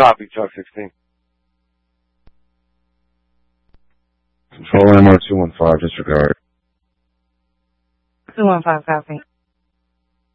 Copy, Chuck 16. Control MR 215, disregard. 215, copy.